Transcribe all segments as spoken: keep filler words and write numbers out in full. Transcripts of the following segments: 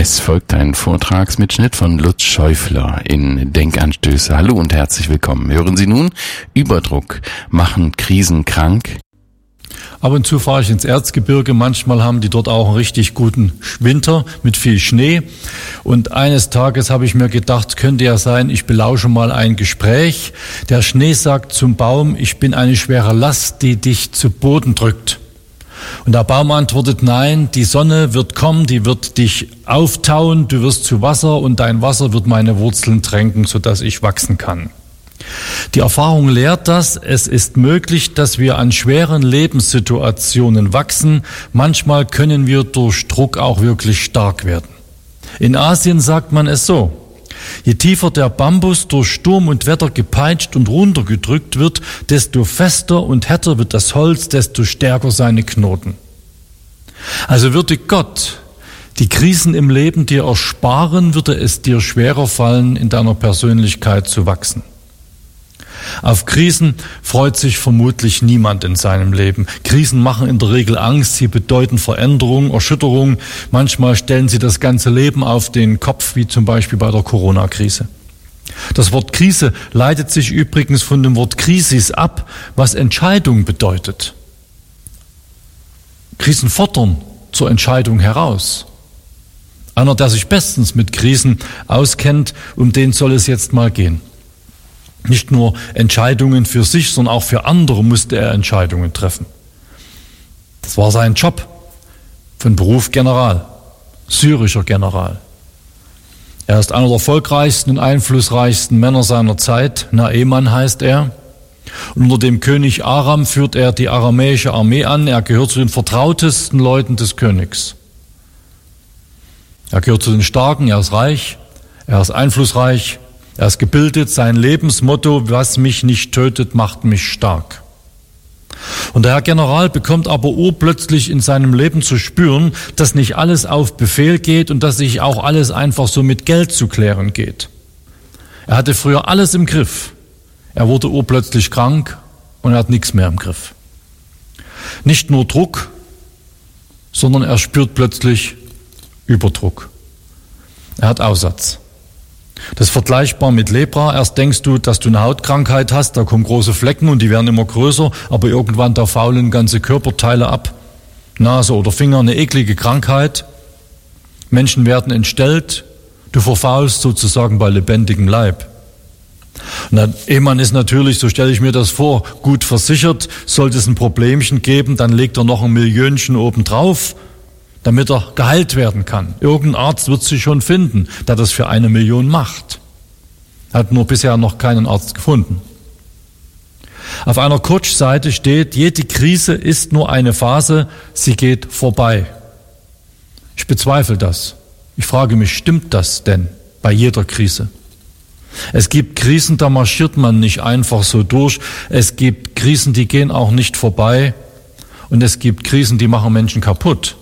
Es folgt ein Vortragsmitschnitt von Lutz Schäufler in Denkanstöße. Hallo und herzlich willkommen. Hören Sie nun: Überdruck machen Krisen krank. Ab und zu fahre ich ins Erzgebirge. Manchmal haben die dort auch einen richtig guten Winter mit viel Schnee. Und eines Tages habe ich mir gedacht, könnte ja sein, ich belausche mal ein Gespräch. Der Schnee sagt zum Baum: Ich bin eine schwere Last, die dich zu Boden drückt. Und der Baum antwortet: Nein, die Sonne wird kommen, die wird dich auftauen, du wirst zu Wasser und dein Wasser wird meine Wurzeln tränken, sodass ich wachsen kann. Die Erfahrung lehrt das, es ist möglich, dass wir an schweren Lebenssituationen wachsen. Manchmal können wir durch Druck auch wirklich stark werden. In Asien sagt man es so: Je tiefer der Bambus durch Sturm und Wetter gepeitscht und runtergedrückt wird, desto fester und härter wird das Holz, desto stärker seine Knoten. Also würde Gott die Krisen im Leben dir ersparen, würde es dir schwerer fallen, in deiner Persönlichkeit zu wachsen. Auf Krisen freut sich vermutlich niemand in seinem Leben. Krisen machen in der Regel Angst, sie bedeuten Veränderung, Erschütterung. Manchmal stellen sie das ganze Leben auf den Kopf, wie zum Beispiel bei der Corona-Krise. Das Wort Krise leitet sich übrigens von dem Wort Krisis ab, was Entscheidung bedeutet. Krisen fordern zur Entscheidung heraus. Einer, der sich bestens mit Krisen auskennt, um den soll es jetzt mal gehen. Nicht nur Entscheidungen für sich, sondern auch für andere musste er Entscheidungen treffen. Das war sein Job, von Beruf General, syrischer General. Er ist einer der erfolgreichsten und einflussreichsten Männer seiner Zeit. Naeman heißt er. Und unter dem König Aram führt er die aramäische Armee an. Er gehört zu den vertrautesten Leuten des Königs. Er gehört zu den Starken, er ist reich, er ist einflussreich. Er ist gebildet, sein Lebensmotto: Was mich nicht tötet, macht mich stark. Und der Herr General bekommt aber urplötzlich in seinem Leben zu spüren, dass nicht alles auf Befehl geht und dass sich auch alles einfach so mit Geld zu klären geht. Er hatte früher alles im Griff. Er wurde urplötzlich krank und er hat nichts mehr im Griff. Nicht nur Druck, sondern er spürt plötzlich Überdruck. Er hat Aussatz. Das ist vergleichbar mit Lepra. Erst denkst du, dass du eine Hautkrankheit hast, da kommen große Flecken und die werden immer größer, aber irgendwann da faulen ganze Körperteile ab. Nase oder Finger, eine eklige Krankheit. Menschen werden entstellt, du verfaulst sozusagen bei lebendigem Leib. Und der Ehemann ist natürlich, so stelle ich mir das vor, gut versichert. Sollte es ein Problemchen geben, dann legt er noch ein Millionchen obendrauf, damit er geheilt werden kann. Irgendein Arzt wird sich schon finden, der das für eine Million macht. Er hat nur bisher noch keinen Arzt gefunden. Auf einer Coach-Seite steht: Jede Krise ist nur eine Phase, sie geht vorbei. Ich bezweifle das. Ich frage mich, stimmt das denn bei jeder Krise? Es gibt Krisen, da marschiert man nicht einfach so durch. Es gibt Krisen, die gehen auch nicht vorbei. Und es gibt Krisen, die machen Menschen kaputt.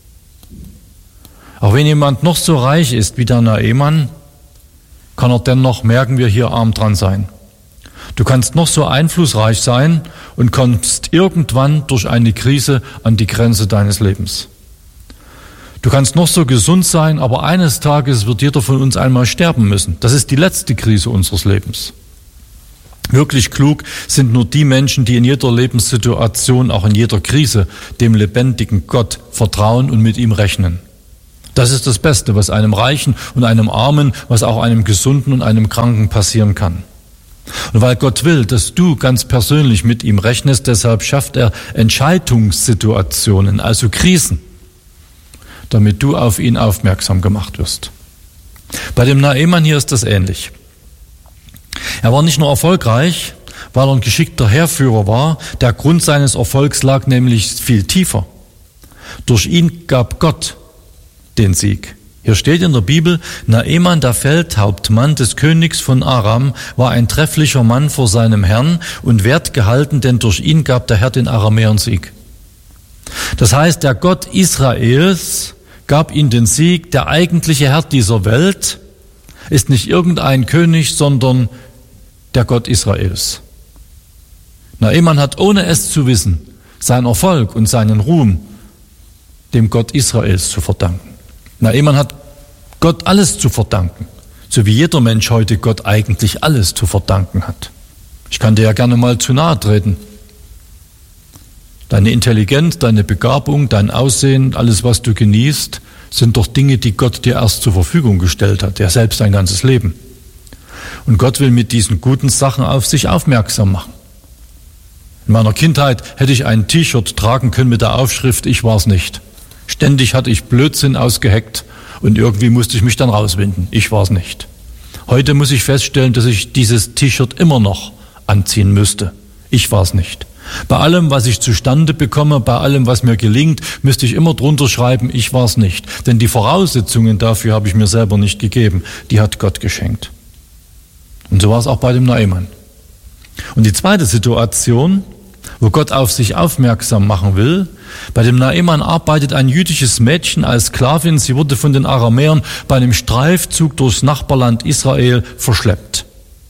Auch wenn jemand noch so reich ist wie der Naeman, kann er dennoch, merken wir, hier arm dran sein. Du kannst noch so einflussreich sein und kommst irgendwann durch eine Krise an die Grenze deines Lebens. Du kannst noch so gesund sein, aber eines Tages wird jeder von uns einmal sterben müssen. Das ist die letzte Krise unseres Lebens. Wirklich klug sind nur die Menschen, die in jeder Lebenssituation, auch in jeder Krise, dem lebendigen Gott vertrauen und mit ihm rechnen. Das ist das Beste, was einem Reichen und einem Armen, was auch einem Gesunden und einem Kranken passieren kann. Und weil Gott will, dass du ganz persönlich mit ihm rechnest, deshalb schafft er Entscheidungssituationen, also Krisen, damit du auf ihn aufmerksam gemacht wirst. Bei dem Naeman hier ist das ähnlich. Er war nicht nur erfolgreich, weil er ein geschickter Heerführer war. Der Grund seines Erfolgs lag nämlich viel tiefer. Durch ihn gab Gott den Sieg. Hier steht in der Bibel: Naeman, der Feldhauptmann des Königs von Aram, war ein trefflicher Mann vor seinem Herrn und wertgehalten, denn durch ihn gab der Herr den Aramäern Sieg. Das heißt, der Gott Israels gab ihm den Sieg. Der eigentliche Herr dieser Welt ist nicht irgendein König, sondern der Gott Israels. Naeman hat, ohne es zu wissen, seinen Erfolg und seinen Ruhm dem Gott Israels zu verdanken. Naeman hat Gott alles zu verdanken, so wie jeder Mensch heute Gott eigentlich alles zu verdanken hat. Ich kann dir ja gerne mal zu nahe treten. Deine Intelligenz, deine Begabung, dein Aussehen, alles, was du genießt, sind doch Dinge, die Gott dir erst zur Verfügung gestellt hat, er selbst dein ganzes Leben. Und Gott will mit diesen guten Sachen auf sich aufmerksam machen. In meiner Kindheit hätte ich ein T-Shirt tragen können mit der Aufschrift, ich war's nicht. Ständig hatte ich Blödsinn ausgeheckt und irgendwie musste ich mich dann rauswinden, ich war's nicht. Heute muss ich feststellen, dass ich dieses T-Shirt immer noch anziehen müsste. Ich war's nicht. Bei allem, was ich zustande bekomme, bei allem, was mir gelingt, müsste ich immer drunter schreiben, ich war's nicht. Denn die Voraussetzungen dafür habe ich mir selber nicht gegeben. Die hat Gott geschenkt. Und so war es auch bei dem Naaman. Und die zweite Situation, wo Gott auf sich aufmerksam machen will, bei dem Naaman arbeitet ein jüdisches Mädchen als Sklavin. Sie wurde von den Aramäern bei einem Streifzug durchs Nachbarland Israel verschleppt.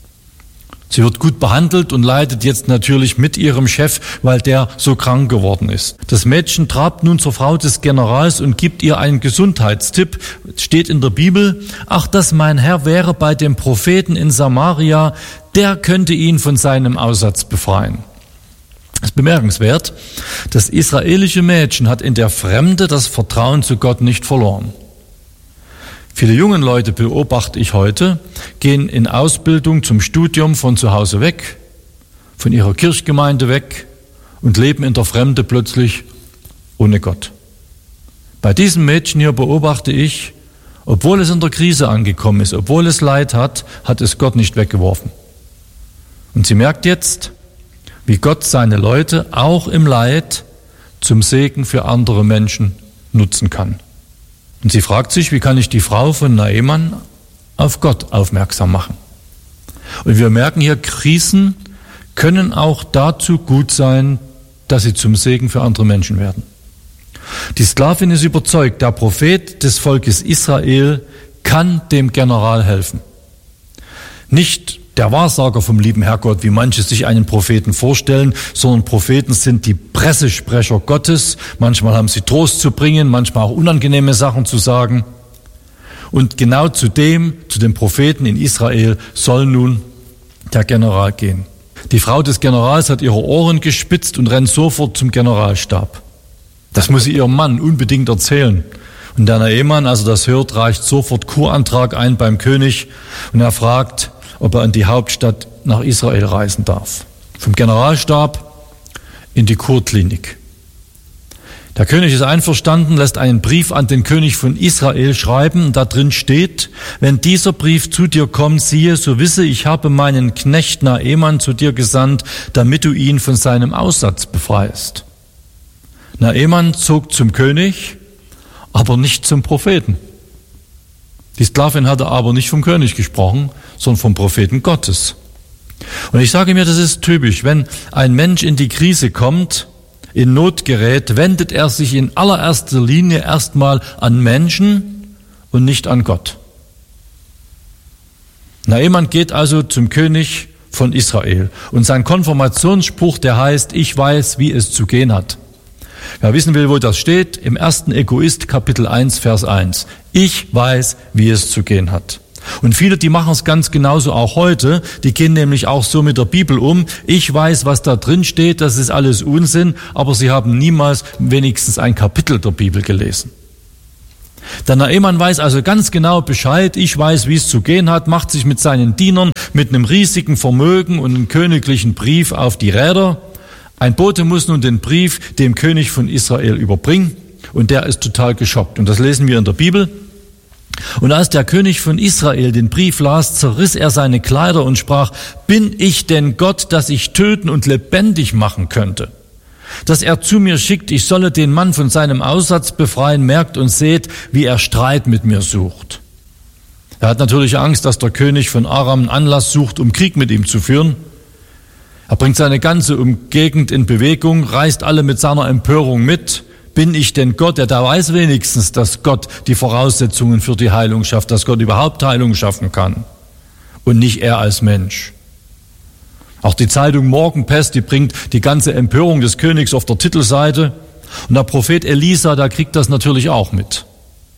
Sie wird gut behandelt und leidet jetzt natürlich mit ihrem Chef, weil der so krank geworden ist. Das Mädchen trabt nun zur Frau des Generals und gibt ihr einen Gesundheitstipp. Steht in der Bibel, ach, dass mein Herr wäre bei dem Propheten in Samaria, der könnte ihn von seinem Aussatz befreien. Es ist bemerkenswert, das israelische Mädchen hat in der Fremde das Vertrauen zu Gott nicht verloren. Viele junge Leute, beobachte ich heute, gehen in Ausbildung zum Studium von zu Hause weg, von ihrer Kirchgemeinde weg und leben in der Fremde plötzlich ohne Gott. Bei diesem Mädchen hier beobachte ich, obwohl es in der Krise angekommen ist, obwohl es Leid hat, hat es Gott nicht weggeworfen. Und sie merkt jetzt, wie Gott seine Leute auch im Leid zum Segen für andere Menschen nutzen kann. Und sie fragt sich, wie kann ich die Frau von Naaman auf Gott aufmerksam machen? Und wir merken hier, Krisen können auch dazu gut sein, dass sie zum Segen für andere Menschen werden. Die Sklavin ist überzeugt, der Prophet des Volkes Israel kann dem General helfen. Nicht der Wahrsager vom lieben Herrgott, wie manche sich einen Propheten vorstellen, sondern Propheten sind die Pressesprecher Gottes. Manchmal haben sie Trost zu bringen, manchmal auch unangenehme Sachen zu sagen. Und genau zu dem, zu dem Propheten in Israel, soll nun der General gehen. Die Frau des Generals hat ihre Ohren gespitzt und rennt sofort zum Generalstab. Das muss sie ihrem Mann unbedingt erzählen. Und der Naaman, als er das hört, reicht sofort Kurantrag ein beim König und er fragt, ob er in die Hauptstadt nach Israel reisen darf. Vom Generalstab in die Kurklinik. Der König ist einverstanden, lässt einen Brief an den König von Israel schreiben. Da drin steht, wenn dieser Brief zu dir kommt, siehe, so wisse, ich habe meinen Knecht Naaman zu dir gesandt, damit du ihn von seinem Aussatz befreist. Naaman zog zum König, aber nicht zum Propheten. Die Sklavin hatte aber nicht vom König gesprochen, sondern vom Propheten Gottes. Und ich sage mir, das ist typisch. Wenn ein Mensch in die Krise kommt, in Not gerät, wendet er sich in allererster Linie erstmal an Menschen und nicht an Gott. Naaman geht also zum König von Israel. Und sein Konfirmationsspruch, der heißt, ich weiß, wie es zu gehen hat. Wer wissen will, wo das steht, im ersten Egoist, Kapitel eins, Vers eins. Ich weiß, wie es zu gehen hat. Und viele, die machen es ganz genauso auch heute, die gehen nämlich auch so mit der Bibel um. Ich weiß, was da drin steht, das ist alles Unsinn, aber sie haben niemals wenigstens ein Kapitel der Bibel gelesen. Der Naaman weiß also ganz genau Bescheid, ich weiß, wie es zu gehen hat, macht sich mit seinen Dienern mit einem riesigen Vermögen und einem königlichen Brief auf die Räder. Ein Bote muss nun den Brief dem König von Israel überbringen und der ist total geschockt. Und das lesen wir in der Bibel. Und als der König von Israel den Brief las, zerriss er seine Kleider und sprach, bin ich denn Gott, dass ich töten und lebendig machen könnte? Dass er zu mir schickt, ich solle den Mann von seinem Aussatz befreien, merkt und seht, wie er Streit mit mir sucht. Er hat natürlich Angst, dass der König von Aram einen Anlass sucht, um Krieg mit ihm zu führen. Er bringt seine ganze Gegend in Bewegung, reißt alle mit seiner Empörung mit. Bin ich denn Gott? Ja, der weiß wenigstens, dass Gott die Voraussetzungen für die Heilung schafft, dass Gott überhaupt Heilung schaffen kann und nicht er als Mensch. Auch die Zeitung Morgenpest, die bringt die ganze Empörung des Königs auf der Titelseite und der Prophet Elisa, der kriegt das natürlich auch mit.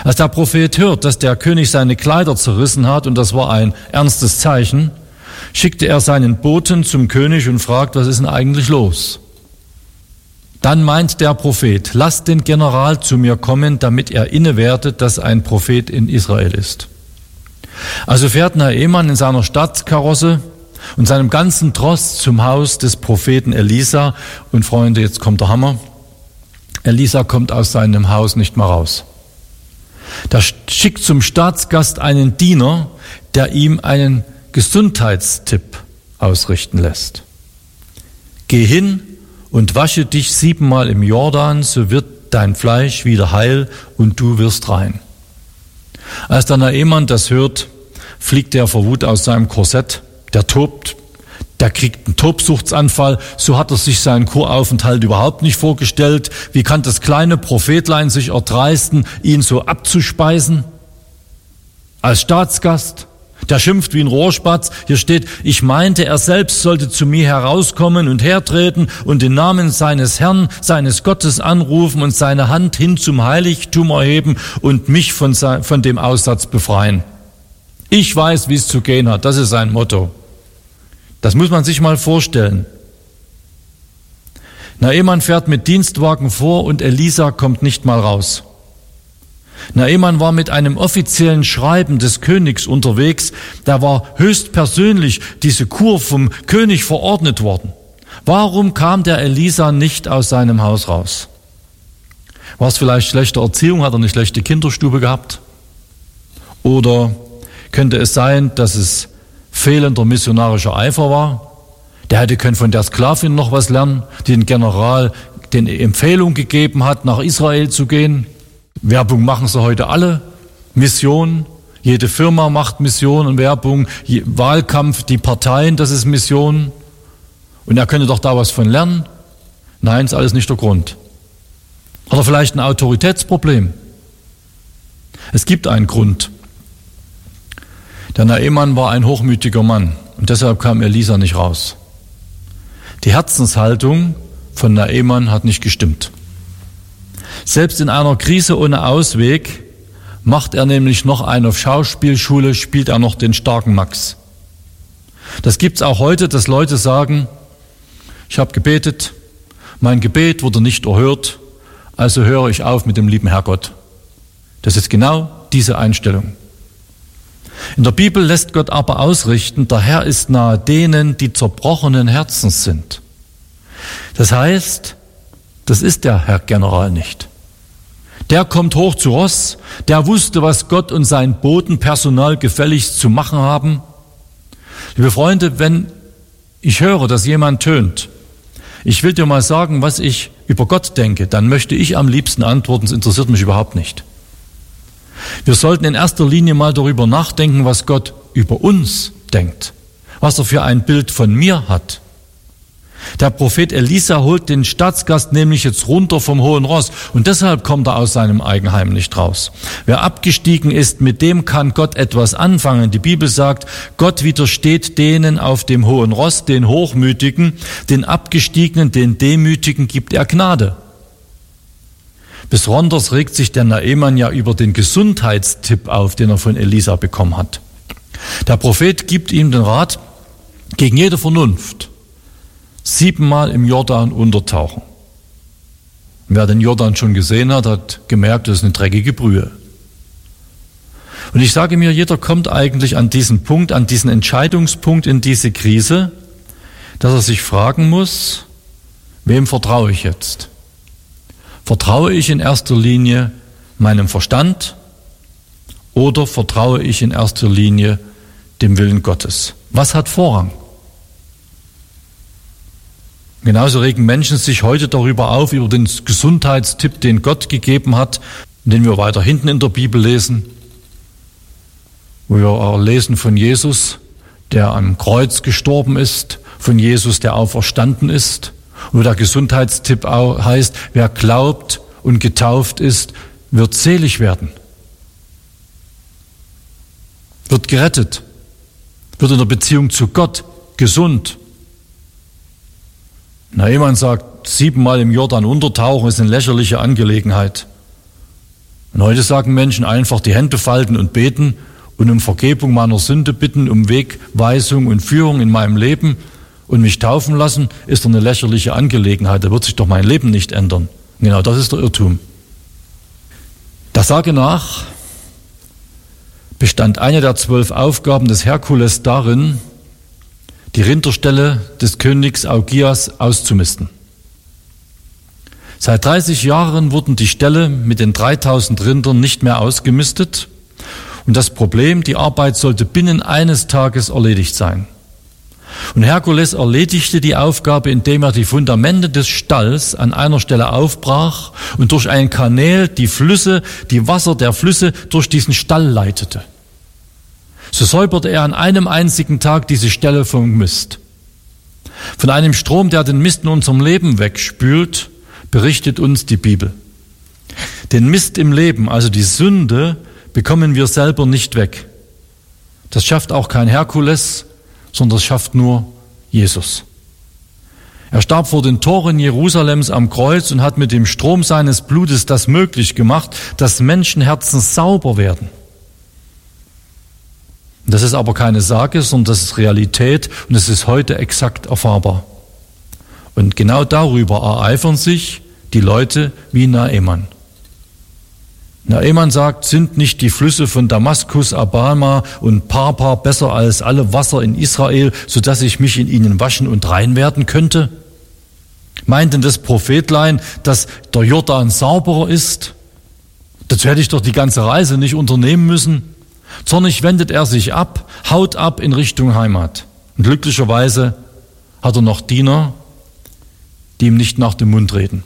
Als der Prophet hört, dass der König seine Kleider zerrissen hat, und das war ein ernstes Zeichen, schickte er seinen Boten zum König und fragt, was ist denn eigentlich los? Dann meint der Prophet, lasst den General zu mir kommen, damit er innewertet, dass ein Prophet in Israel ist. Also fährt Naaman in seiner Stadtkarosse und seinem ganzen Tross zum Haus des Propheten Elisa. Und Freunde, jetzt kommt der Hammer. Elisa kommt aus seinem Haus nicht mehr raus. Da schickt zum Staatsgast einen Diener, der ihm einen Gesundheitstipp ausrichten lässt. Geh hin und wasche dich siebenmal im Jordan, so wird dein Fleisch wieder heil und du wirst rein. Als der Naaman das hört, fliegt er vor Wut aus seinem Korsett, der tobt, der kriegt einen Tobsuchtsanfall, so hat er sich seinen Kuraufenthalt überhaupt nicht vorgestellt. Wie kann das kleine Prophetlein sich erdreisten, ihn so abzuspeisen? Als Staatsgast, der schimpft wie ein Rohrspatz. Hier steht, ich meinte, er selbst sollte zu mir herauskommen und hertreten und den Namen seines Herrn, seines Gottes anrufen und seine Hand hin zum Heiligtum erheben und mich von, von dem Aussatz befreien. Ich weiß, wie es zu gehen hat, das ist sein Motto. Das muss man sich mal vorstellen. Naaman fährt mit Dienstwagen vor und Elisa kommt nicht mal raus. Naaman war mit einem offiziellen Schreiben des Königs unterwegs, da war höchstpersönlich diese Kur vom König verordnet worden. Warum kam der Elisa nicht aus seinem Haus raus? War es vielleicht schlechte Erziehung, hat er eine schlechte Kinderstube gehabt? Oder könnte es sein, dass es fehlender missionarischer Eifer war? Der hätte können von der Sklavin noch was lernen, die den General den Empfehlung gegeben hat, nach Israel zu gehen. Werbung machen sie heute alle. Mission. Jede Firma macht Mission und Werbung. Wahlkampf, die Parteien, das ist Mission. Und er könnte doch da was von lernen. Nein, ist alles nicht der Grund. Hat er vielleicht ein Autoritätsproblem? Es gibt einen Grund. Der Naaman war ein hochmütiger Mann und deshalb kam Elisa nicht raus. Die Herzenshaltung von Naaman hat nicht gestimmt. Selbst in einer Krise ohne Ausweg macht er nämlich noch eine auf Schauspielschule, spielt er noch den starken Max. Das gibt's auch heute, dass Leute sagen, ich habe gebetet, mein Gebet wurde nicht erhört, also höre ich auf mit dem lieben Herrgott. Das ist genau diese Einstellung. In der Bibel lässt Gott aber ausrichten, der Herr ist nahe denen, die zerbrochenen Herzens sind. Das heißt, das ist der Herr General nicht. Der kommt hoch zu Ross, der wusste, was Gott und sein Botenpersonal gefälligst zu machen haben. Liebe Freunde, wenn ich höre, dass jemand tönt, ich will dir mal sagen, was ich über Gott denke, dann möchte ich am liebsten antworten, es interessiert mich überhaupt nicht. Wir sollten in erster Linie mal darüber nachdenken, was Gott über uns denkt, was er für ein Bild von mir hat. Der Prophet Elisa holt den Staatsgast nämlich jetzt runter vom hohen Ross und deshalb kommt er aus seinem Eigenheim nicht raus. Wer abgestiegen ist, mit dem kann Gott etwas anfangen. Die Bibel sagt, Gott widersteht denen auf dem hohen Ross, den Hochmütigen, den Abgestiegenen, den Demütigen gibt er Gnade. Besonders regt sich der Naaman ja über den Gesundheitstipp auf, den er von Elisa bekommen hat. Der Prophet gibt ihm den Rat, gegen jede Vernunft siebenmal im Jordan untertauchen. Wer den Jordan schon gesehen hat, hat gemerkt, das ist eine dreckige Brühe. Und ich sage mir, jeder kommt eigentlich an diesen Punkt, an diesen Entscheidungspunkt in diese Krise, dass er sich fragen muss, wem vertraue ich jetzt? Vertraue ich in erster Linie meinem Verstand oder vertraue ich in erster Linie dem Willen Gottes? Was hat Vorrang? Genauso regen Menschen sich heute darüber auf, über den Gesundheitstipp, den Gott gegeben hat, den wir weiter hinten in der Bibel lesen, wo wir auch lesen von Jesus, der am Kreuz gestorben ist, von Jesus, der auferstanden ist, wo der Gesundheitstipp auch heißt, wer glaubt und getauft ist, wird selig werden, wird gerettet, wird in der Beziehung zu Gott gesund. Naaman sagt, siebenmal im Jordan untertauchen ist eine lächerliche Angelegenheit. Und heute sagen Menschen einfach die Hände falten und beten und um Vergebung meiner Sünde bitten, um Wegweisung und Führung in meinem Leben und mich taufen lassen, ist doch eine lächerliche Angelegenheit. Da wird sich doch mein Leben nicht ändern. Genau, das ist der Irrtum. Der Sage nach bestand eine der zwölf Aufgaben des Herkules darin, die Rinderställe des Königs Augias auszumisten. Seit dreißig Jahren wurden die Ställe mit den dreitausend Rindern nicht mehr ausgemistet und das Problem, die Arbeit sollte binnen eines Tages erledigt sein. Und Herkules erledigte die Aufgabe, indem er die Fundamente des Stalls an einer Stelle aufbrach und durch einen Kanal die Flüsse, die Wasser der Flüsse durch diesen Stall leitete. So säuberte er an einem einzigen Tag diese Stelle vom Mist. Von einem Strom, der den Mist in unserem Leben wegspült, berichtet uns die Bibel. Den Mist im Leben, also die Sünde, bekommen wir selber nicht weg. Das schafft auch kein Herkules, sondern das schafft nur Jesus. Er starb vor den Toren Jerusalems am Kreuz und hat mit dem Strom seines Blutes das möglich gemacht, dass Menschenherzen sauber werden. Das ist aber keine Sage, sondern das ist Realität und es ist heute exakt erfahrbar. Und genau darüber ereifern sich die Leute wie Naaman. Naaman sagt, sind nicht die Flüsse von Damaskus, Abana und Pharpar besser als alle Wasser in Israel, sodass ich mich in ihnen waschen und rein werden könnte? Meint denn das Prophetlein, dass der Jordan sauberer ist? Dazu hätte ich doch die ganze Reise nicht unternehmen müssen. Zornig wendet er sich ab, haut ab in Richtung Heimat. Und glücklicherweise hat er noch Diener, die ihm nicht nach dem Mund reden.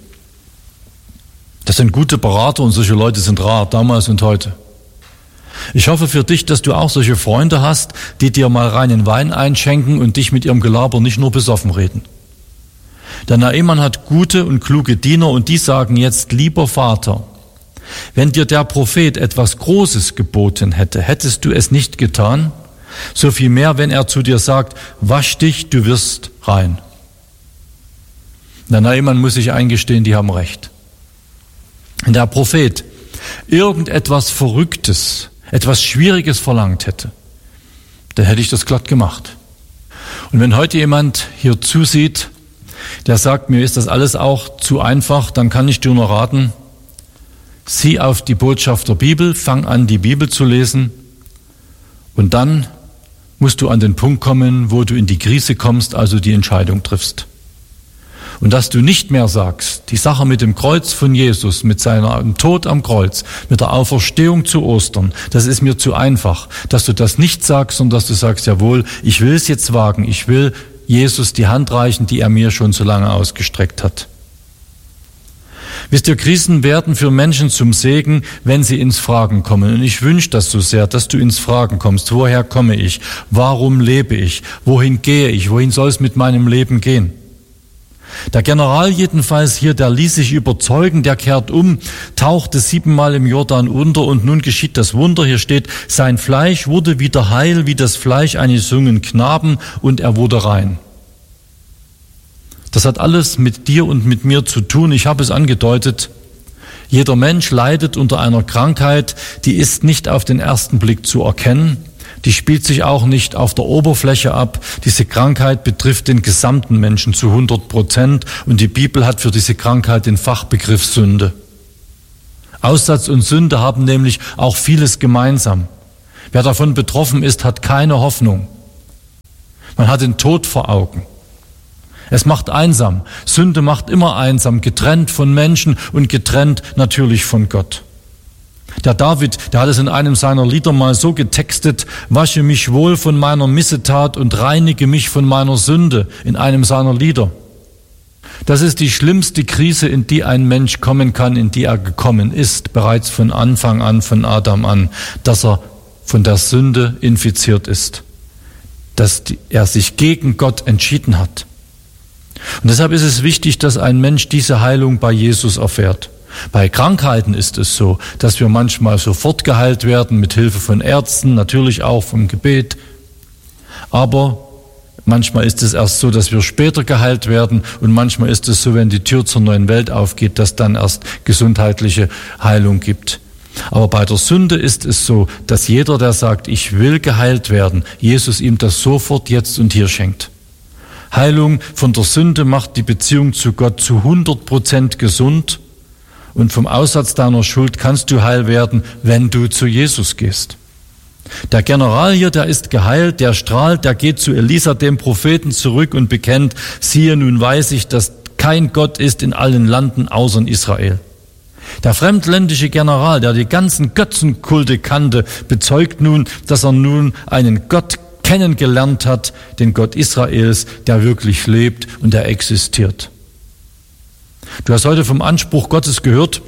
Das sind gute Berater und solche Leute sind rar, damals und heute. Ich hoffe für dich, dass du auch solche Freunde hast, die dir mal reinen Wein einschenken und dich mit ihrem Gelaber nicht nur besoffen reden. Der Naaman hat gute und kluge Diener und die sagen jetzt, lieber Vater, wenn dir der Prophet etwas Großes geboten hätte, hättest du es nicht getan? So viel mehr, wenn er zu dir sagt, wasch dich, du wirst rein. Der Naaman muss sich eingestehen, die haben recht. Wenn der Prophet irgendetwas Verrücktes, etwas Schwieriges verlangt hätte, dann hätte ich das glatt gemacht. Und wenn heute jemand hier zusieht, der sagt, mir ist das alles auch zu einfach, dann kann ich dir nur raten, sieh auf die Botschaft der Bibel, fang an, die Bibel zu lesen und dann musst du an den Punkt kommen, wo du in die Krise kommst, also die Entscheidung triffst. Und dass du nicht mehr sagst, die Sache mit dem Kreuz von Jesus, mit seinem Tod am Kreuz, mit der Auferstehung zu Ostern, das ist mir zu einfach. Dass du das nicht sagst, sondern dass du sagst, jawohl, ich will es jetzt wagen, ich will Jesus die Hand reichen, die er mir schon so lange ausgestreckt hat. Wisst ihr, Krisen werden für Menschen zum Segen, wenn sie ins Fragen kommen. Und ich wünsche das so sehr, dass du ins Fragen kommst. Woher komme ich? Warum lebe ich? Wohin gehe ich? Wohin soll es mit meinem Leben gehen? Der General jedenfalls hier, der ließ sich überzeugen, der kehrt um, tauchte siebenmal im Jordan unter und nun geschieht das Wunder. Hier steht, sein Fleisch wurde wieder heil wie das Fleisch eines jungen Knaben und er wurde rein. Das hat alles mit dir und mit mir zu tun. Ich habe es angedeutet. Jeder Mensch leidet unter einer Krankheit, die ist nicht auf den ersten Blick zu erkennen. Die spielt sich auch nicht auf der Oberfläche ab. Diese Krankheit betrifft den gesamten Menschen zu hundert Prozent und die Bibel hat für diese Krankheit den Fachbegriff Sünde. Aussatz und Sünde haben nämlich auch vieles gemeinsam. Wer davon betroffen ist, hat keine Hoffnung. Man hat den Tod vor Augen. Es macht einsam. Sünde macht immer einsam, getrennt von Menschen und getrennt natürlich von Gott. Der David, der hat es in einem seiner Lieder mal so getextet, wasche mich wohl von meiner Missetat und reinige mich von meiner Sünde, in einem seiner Lieder. Das ist die schlimmste Krise, in die ein Mensch kommen kann, in die er gekommen ist, bereits von Anfang an, von Adam an, dass er von der Sünde infiziert ist, dass er sich gegen Gott entschieden hat. Und deshalb ist es wichtig, dass ein Mensch diese Heilung bei Jesus erfährt. Bei Krankheiten ist es so, dass wir manchmal sofort geheilt werden, mit Hilfe von Ärzten, natürlich auch vom Gebet. Aber manchmal ist es erst so, dass wir später geheilt werden und manchmal ist es so, wenn die Tür zur neuen Welt aufgeht, dass dann erst gesundheitliche Heilung gibt. Aber bei der Sünde ist es so, dass jeder, der sagt, ich will geheilt werden, Jesus ihm das sofort jetzt und hier schenkt. Heilung von der Sünde macht die Beziehung zu Gott zu hundert Prozent gesund und vom Aussatz deiner Schuld kannst du heil werden, wenn du zu Jesus gehst. Der General hier, der ist geheilt, der strahlt, der geht zu Elisa, dem Propheten, zurück und bekennt, siehe, nun weiß ich, dass kein Gott ist in allen Landen außer in Israel. Der fremdländische General, der die ganzen Götzenkulte kannte, bezeugt nun, dass er nun einen Gott kennengelernt hat, den Gott Israels, der wirklich lebt und der existiert. Du hast heute vom Anspruch Gottes gehört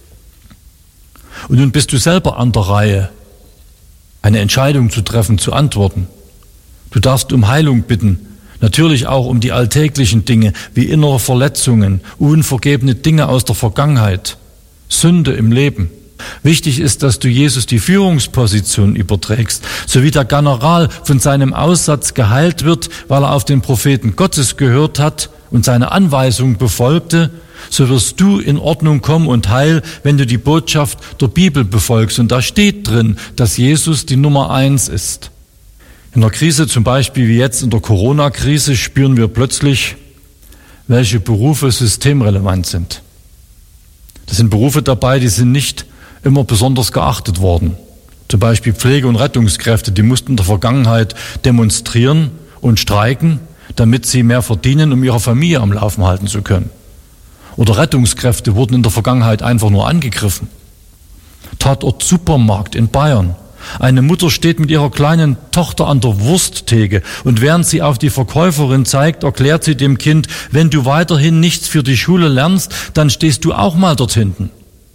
und nun bist du selber an der Reihe, eine Entscheidung zu treffen, zu antworten. Du darfst um Heilung bitten, natürlich auch um die alltäglichen Dinge wie innere Verletzungen, unvergebene Dinge aus der Vergangenheit, Sünde im Leben. Wichtig ist, dass du Jesus die Führungsposition überträgst, so wie der General von seinem Aussatz geheilt wird, weil er auf den Propheten Gottes gehört hat und seine Anweisung befolgte, so wirst du in Ordnung kommen und heil, wenn du die Botschaft der Bibel befolgst. Und da steht drin, dass Jesus die Nummer eins ist. In der Krise, zum Beispiel wie jetzt in der Corona-Krise, spüren wir plötzlich, welche Berufe systemrelevant sind. Das sind Berufe dabei, die sind nicht immer besonders geachtet worden. Zum Beispiel Pflege- und Rettungskräfte, die mussten in der Vergangenheit demonstrieren und streiken, damit sie mehr verdienen, um ihre Familie am Laufen halten zu können. Oder Rettungskräfte wurden in der Vergangenheit einfach nur angegriffen. Tatort Supermarkt in Bayern. Eine Mutter steht mit ihrer kleinen Tochter an der Wursttheke und während sie auf die Verkäuferin zeigt, erklärt sie dem Kind, wenn du weiterhin nichts für die Schule lernst, dann stehst du auch mal dort hinten.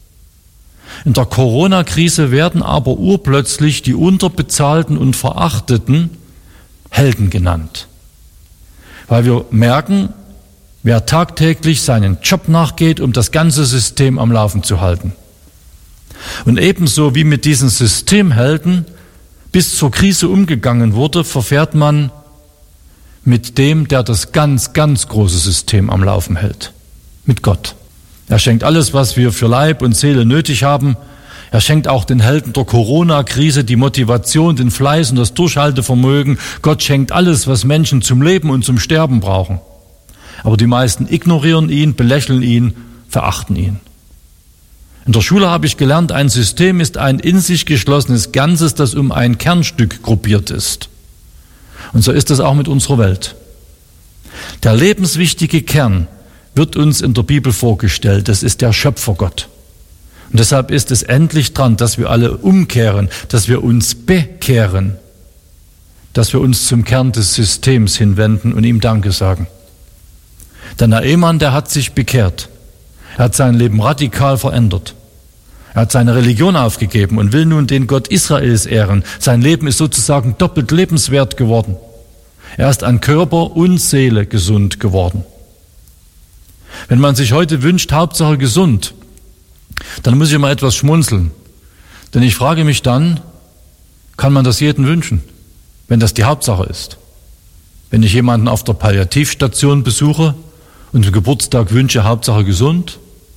In der Corona-Krise werden aber urplötzlich die Unterbezahlten und Verachteten Helden genannt. Weil wir merken, wer tagtäglich seinen Job nachgeht, um das ganze System am Laufen zu halten. Und ebenso wie mit diesen Systemhelden bis zur Krise umgegangen wurde, verfährt man mit dem, der das ganz, ganz große System am Laufen hält. Mit Gott. Er schenkt alles, was wir für Leib und Seele nötig haben. Er schenkt auch den Helden der Corona-Krise die Motivation, den Fleiß und das Durchhaltevermögen. Gott schenkt alles, was Menschen zum Leben und zum Sterben brauchen. Aber die meisten ignorieren ihn, belächeln ihn, verachten ihn. In der Schule habe ich gelernt, ein System ist ein in sich geschlossenes Ganzes, das um ein Kernstück gruppiert ist. Und so ist es auch mit unserer Welt. Der lebenswichtige Kern wird uns in der Bibel vorgestellt, das ist der Schöpfergott. Und deshalb ist es endlich dran, dass wir alle umkehren, dass wir uns bekehren, dass wir uns zum Kern des Systems hinwenden und ihm Danke sagen. Der Naaman, der hat sich bekehrt. Er hat sein Leben radikal verändert. Er hat seine Religion aufgegeben und will nun den Gott Israels ehren. Sein Leben ist sozusagen doppelt lebenswert geworden. Er ist an Körper und Seele gesund geworden. Wenn man sich heute wünscht, Hauptsache gesund, dann muss ich mal etwas schmunzeln. Denn ich frage mich dann, kann man das jedem wünschen, wenn das die Hauptsache ist? Wenn ich jemanden auf der Palliativstation besuche und zum Geburtstag wünsche, Hauptsache gesund,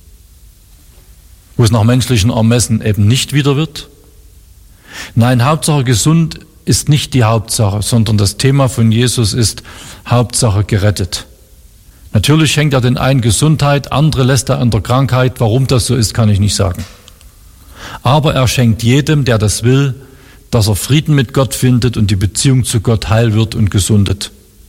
wo es nach menschlichen Ermessen eben nicht wieder wird? Nein, Hauptsache gesund ist nicht die Hauptsache, sondern das Thema von Jesus ist Hauptsache gerettet. Natürlich schenkt er den einen Gesundheit, andere lässt er an der Krankheit. Warum das so ist, kann ich nicht sagen. Aber er schenkt jedem, der das will, dass er Frieden mit Gott findet und die Beziehung zu Gott heil wird und gesundet.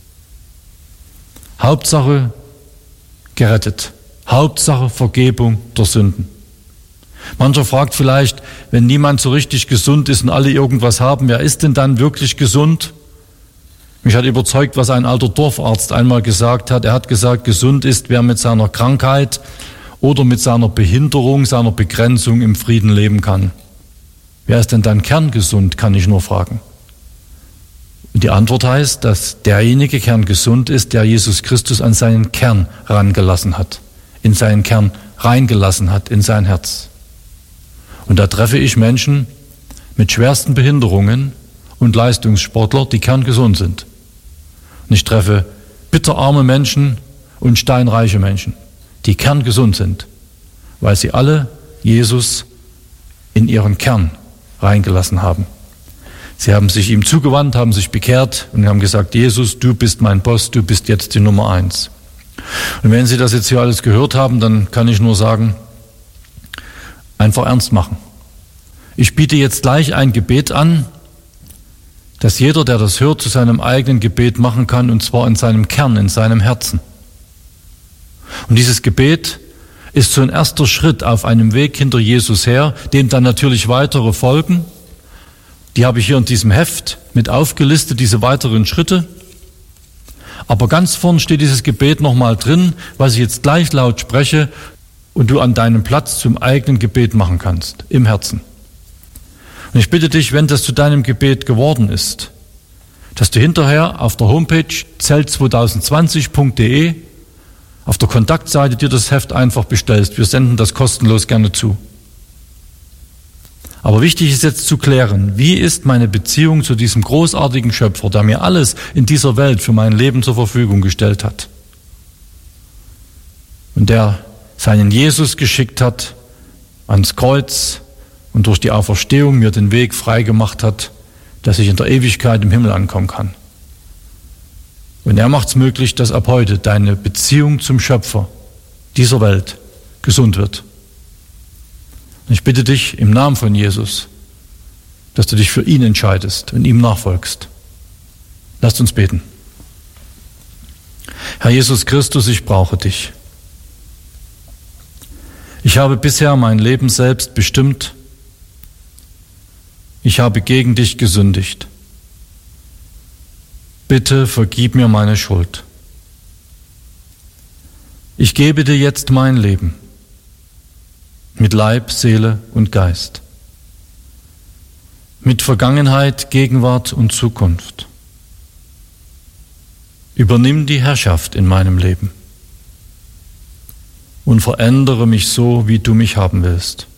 Hauptsache gerettet. Hauptsache Vergebung der Sünden. Mancher fragt vielleicht, wenn niemand so richtig gesund ist und alle irgendwas haben, wer ist denn dann wirklich gesund? Mich hat überzeugt, was ein alter Dorfarzt einmal gesagt hat. Er hat gesagt, gesund ist, wer mit seiner Krankheit oder mit seiner Behinderung, seiner Begrenzung im Frieden leben kann. Wer ist denn dann kerngesund, kann ich nur fragen. Und die Antwort heißt, dass derjenige kerngesund ist, der Jesus Christus an seinen Kern rangelassen hat, in seinen Kern reingelassen hat, in sein Herz. Und da treffe ich Menschen mit schwersten Behinderungen und Leistungssportler, die kerngesund sind. Und ich treffe bitterarme Menschen und steinreiche Menschen, die kerngesund sind, weil sie alle Jesus in ihren Kern reingelassen haben. Sie haben sich ihm zugewandt, haben sich bekehrt und haben gesagt, Jesus, du bist mein Boss, du bist jetzt die Nummer eins. Und wenn Sie das jetzt hier alles gehört haben, dann kann ich nur sagen, einfach ernst machen. Ich biete jetzt gleich ein Gebet an, das jeder, der das hört, zu seinem eigenen Gebet machen kann, und zwar in seinem Kern, in seinem Herzen. Und dieses Gebet ist so ein erster Schritt auf einem Weg hinter Jesus her, dem dann natürlich weitere folgen. Die habe ich hier in diesem Heft mit aufgelistet, diese weiteren Schritte. Aber ganz vorn steht dieses Gebet nochmal drin, was ich jetzt gleich laut spreche und du an deinem Platz zum eigenen Gebet machen kannst, im Herzen. Und ich bitte dich, wenn das zu deinem Gebet geworden ist, dass du hinterher auf der Homepage zelt zwanzig zwanzig punkt de auf der Kontaktseite dir das Heft einfach bestellst. Wir senden das kostenlos gerne zu. Aber wichtig ist jetzt zu klären, wie ist meine Beziehung zu diesem großartigen Schöpfer, der mir alles in dieser Welt für mein Leben zur Verfügung gestellt hat und der seinen Jesus geschickt hat ans Kreuz und durch die Auferstehung mir den Weg frei gemacht hat, dass ich in der Ewigkeit im Himmel ankommen kann. Und er macht es möglich, dass ab heute deine Beziehung zum Schöpfer dieser Welt gesund wird. Und ich bitte dich im Namen von Jesus, dass du dich für ihn entscheidest und ihm nachfolgst. Lasst uns beten. Herr Jesus Christus, ich brauche dich. Ich habe bisher mein Leben selbst bestimmt. Ich habe gegen dich gesündigt. Bitte vergib mir meine Schuld. Ich gebe dir jetzt mein Leben mit Leib, Seele und Geist, mit Vergangenheit, Gegenwart und Zukunft. Übernimm die Herrschaft in meinem Leben und verändere mich so, wie du mich haben willst.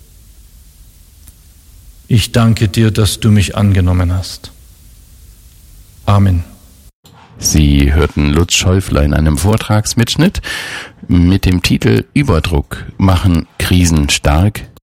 Ich danke dir, dass du mich angenommen hast. Amen. Sie hörten Lutz Schäufler in einem Vortragsmitschnitt mit dem Titel Überdruck machen Krisen stark.